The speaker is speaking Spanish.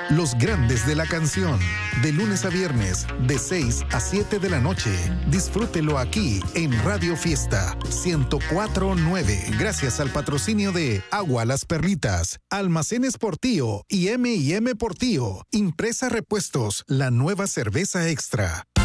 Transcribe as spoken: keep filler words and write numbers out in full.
Los grandes de la canción, de lunes a viernes, de seis a siete de la noche. Disfrútelo aquí en Radio Fiesta ciento cuatro punto nueve, gracias al patrocinio de Agua Las Perlitas, Almacenes Portillo y eme y eme Portillo, Impresa Repuestos, la nueva cerveza extra.